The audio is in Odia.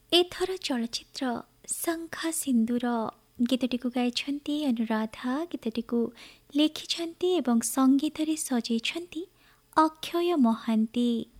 ଏଥର ଚଳଚ୍ଚିତ୍ର ଶଙ୍ଖ ସିନ୍ଦୁର ଗୀତଟିକୁ ଗାଇଛନ୍ତି ଅନୁରାଧା। ଗୀତଟିକୁ ଲେଖିଛନ୍ତି ଏବଂ ସଙ୍ଗୀତରେ ସଜେଇଛନ୍ତି ଅକ୍ଷୟ ମହାନ୍ତି।